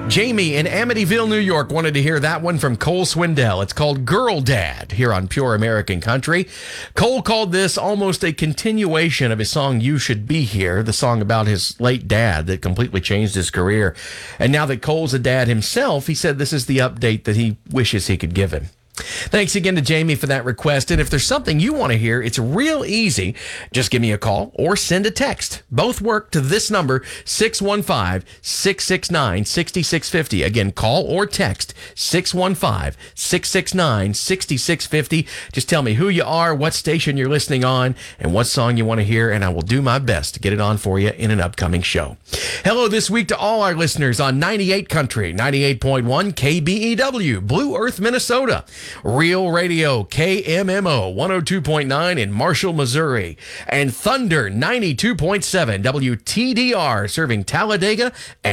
Jamie in Amityville, New York wanted to hear that one from Cole Swindell. It's called Girl Dad here on Pure American Country. Cole called this almost a continuation of his song You Should Be Here, the song about his late dad that completely changed his career. And now that Cole's a dad himself, he said this is the update that he wishes he could give him. Thanks again to Jamie for that request. And if there's something you want to hear, it's real easy. Just give me a call or send a text. Both work to this number, 615-669-6650. Again, call or text 615-669-6650. Just tell me who you are, what station you're listening on, and what song you want to hear, and I will do my best to get it on for you in an upcoming show. Hello this week to all our listeners on 98 Country, 98.1 KBEW, Blue Earth, Minnesota. Real Radio KMMO 102.9 in Marshall, Missouri, and Thunder 92.7 WTDR serving Talladega and